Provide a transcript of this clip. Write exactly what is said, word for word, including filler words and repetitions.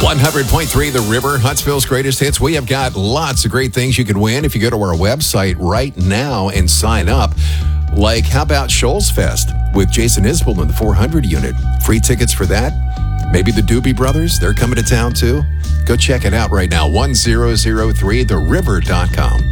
one hundred point three The River, Huntsville's greatest hits. We have got lots of great things you can win if you go to our website right now and sign up. Like, how about Shoals Fest with Jason Isbell in the four hundred unit? Free tickets for that. Maybe the Doobie Brothers, they're coming to town too. Go check it out right now, one thousand three the river dot com.